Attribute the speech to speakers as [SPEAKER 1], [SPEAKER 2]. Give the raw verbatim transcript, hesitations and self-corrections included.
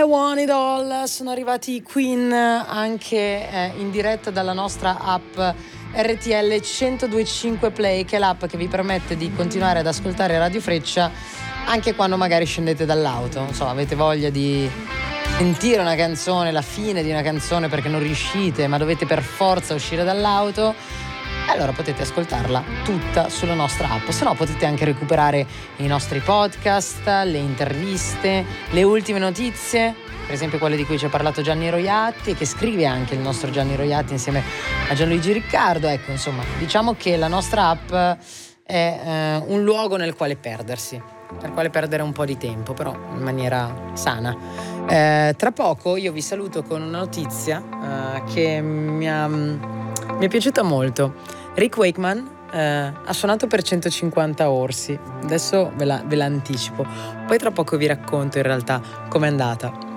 [SPEAKER 1] I Want It All. Sono arrivati i Queen anche eh, in diretta dalla nostra app R T L centodue e cinque Play, che è l'app che vi permette di continuare ad ascoltare Radio Freccia anche quando magari scendete dall'auto. Non so, avete voglia di sentire una canzone, la fine di una canzone perché non riuscite, ma dovete per forza uscire dall'auto, allora potete ascoltarla tutta sulla nostra app. Se no potete anche recuperare i nostri podcast, le interviste, le ultime notizie, per esempio quelle di cui ci ha parlato Gianni Roiatti, che scrive anche il nostro Gianni Roiatti insieme a Gianluigi Riccardo. Ecco, insomma, diciamo che la nostra app è eh, un luogo nel quale perdersi, nel quale perdere un po' di tempo, però in maniera sana. Eh, tra poco io vi saluto con una notizia eh, che mi ha, mi è piaciuta molto. Rick Wakeman eh, ha suonato per centocinquanta orsi, adesso ve la, ve la anticipo, poi tra poco vi racconto in realtà com'è andata.